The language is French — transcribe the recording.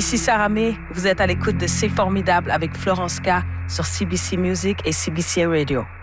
Ici Sarah May, vous êtes à l'écoute de C'est Formidable avec Florence K sur CBC Music et CBC Radio.